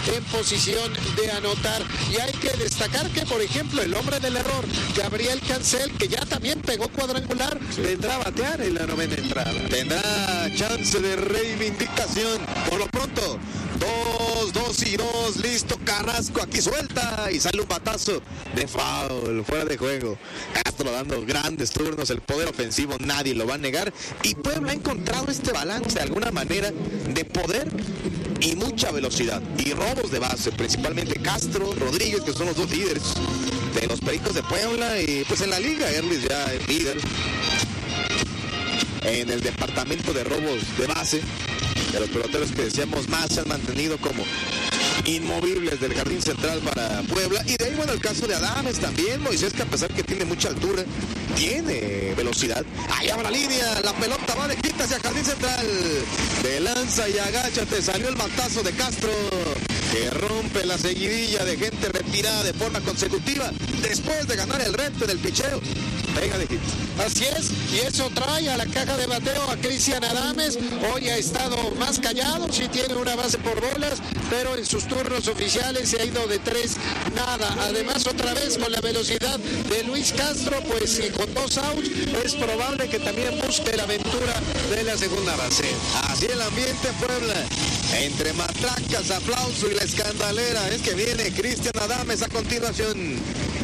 en posición de anotar. Y hay que destacar que, por ejemplo, el hombre del error, Gabriel Cancel, que ya también pegó cuadrangular, vendrá a batear en la novena entrada. Tendrá chance de reivindicación. Por lo pronto, 2, listo, Carrasco aquí suelta y sale un batazo de foul, fuera de juego. Castro dando grandes turnos, el poder ofensivo nadie lo va a negar, y Puebla ha encontrado este balance de alguna manera de poder y mucha velocidad y robos de base, principalmente Castro, Rodríguez, que son los dos líderes de los Pericos de Puebla, y pues en la liga Erlis ya es líder en el departamento de robos de base. De los peloteros que decíamos más se han mantenido como inmovibles del jardín central para Puebla. Y de ahí, bueno, el caso de Adames también. Moisés, que a pesar que tiene mucha altura, tiene velocidad. Allá va la línea, la pelota va de quita hacia jardín central. De lanza y agáchate, salió el matazo de Castro, que rompe la seguidilla de gente retirada de forma consecutiva después de ganar el reto del picheo. Pega de hit. Así es, y eso trae a la caja de bateo a Cristian Adames. Hoy ha estado más callado, sí tiene una base por bolas, pero en sus turnos oficiales se ha ido de 3, nada. Además, otra vez con la velocidad de Luis Castro, pues con 2 outs, es probable que también busque la aventura de la segunda base. Así el ambiente en Puebla, entre matracas, aplauso y la escandalera, es que viene Cristian Adames a continuación.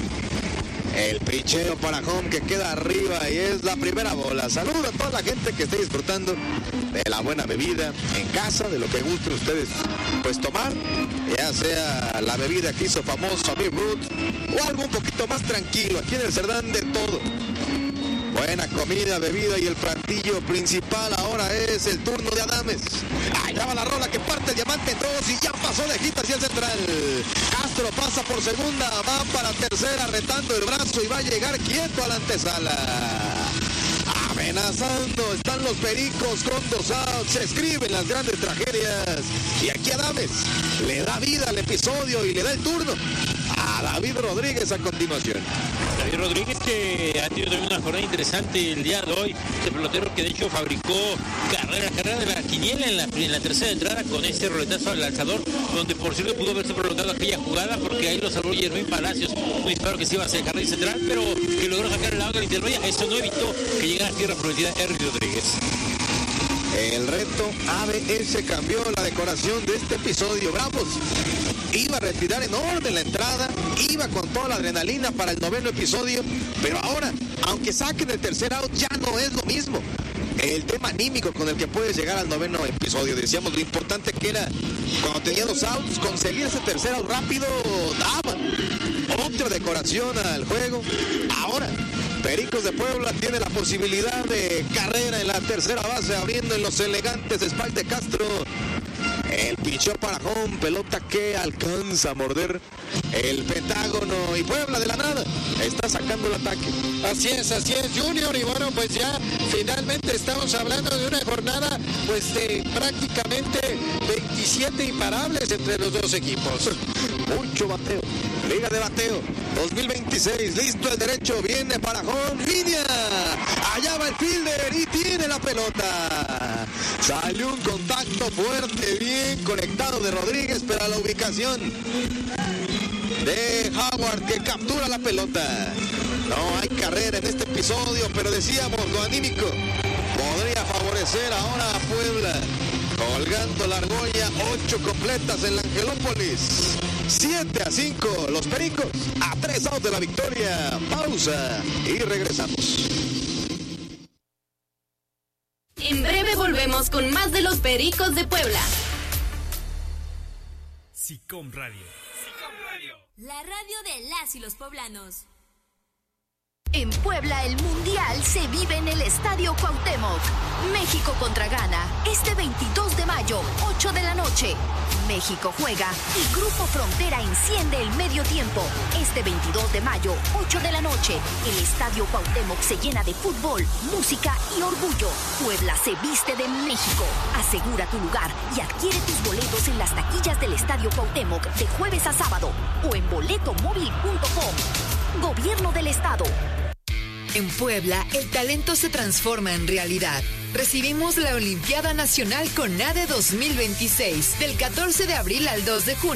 El picheo para home que queda arriba y es la primera bola. Saludo a toda la gente que esté disfrutando de la buena bebida en casa, de lo que gusten ustedes pues tomar, ya sea la bebida que hizo famoso Babe Ruth o algo un poquito más tranquilo. Aquí en el Cerdán de todo. Buena comida, bebida, y el platillo principal ahora es el turno de Adames. Allá va la rola que parte el diamante en 2 y ya pasó de hit hacia el central. Castro pasa por segunda, va para tercera retando el brazo y va a llegar quieto a la antesala. Amenazando están los Pericos con 2 outs, se escriben las grandes tragedias. Y aquí Adames le da vida al episodio y le da el turno a David Rodríguez a continuación. David Rodríguez, que ha tenido también una jornada interesante el día de hoy. Este pelotero que de hecho fabricó carrera de la quiniela en la tercera entrada con ese roletazo al lanzador, donde por cierto pudo haberse prolongado aquella jugada porque ahí lo salvó Jermaine Palacios, un disparo que se iba hacia el jardín central, pero que logró sacar el lado de la intermedia. Eso no evitó que llegara a tierra prometida Erwin Rodríguez. El reto ABS cambió la decoración de este episodio. Bravos iba a retirar en orden la entrada, iba con toda la adrenalina para el 9º episodio, pero ahora, aunque saquen el tercer out, ya no es lo mismo. El tema anímico con el que puedes llegar al 9º episodio. Decíamos lo importante que era cuando tenía 2 outs, conseguir ese tercer out rápido daba otra decoración al juego. Ahora Pericos de Puebla tiene la posibilidad de carrera en la tercera base, abriendo en los elegantes espaldas de Castro. El pichó para home, pelota que alcanza a morder el Pentágono, y Puebla de la nada está sacando el ataque. Así es, Junior, y bueno, pues ya finalmente estamos hablando de una jornada pues de prácticamente 27 imparables entre los dos equipos. Mucho bateo, Liga de Bateo 2026, listo el derecho, viene para home, línea, allá va el fielder y tiene la pelota. Salió un contacto fuerte, bien conectado de Rodríguez, pero a la ubicación de Howard, que captura la pelota. No hay carrera en este episodio, pero decíamos, lo anímico podría favorecer ahora a Puebla. Colgando la argolla, 8 completas en la Angelópolis. 7-5, los Pericos a 3 outs de la victoria. Pausa y regresamos. En breve volvemos con más de los Pericos de Puebla. SICOM Radio. La radio de las y los poblanos. En Puebla, el Mundial se vive en el Estadio Cuauhtémoc. México contra Ghana, este 22 de mayo, 8 de la noche. México juega y Grupo Frontera enciende el medio tiempo. Este 22 de mayo, 8 de la noche, el Estadio Cuauhtémoc se llena de fútbol, música y orgullo. Puebla se viste de México. Asegura tu lugar y adquiere tus boletos en las taquillas del Estadio Cuauhtémoc de jueves a sábado o en boletomóvil.com. Gobierno del Estado. En Puebla, el talento se transforma en realidad. Recibimos la Olimpiada Nacional CONADE 2026, del 14 de abril al 2 de junio.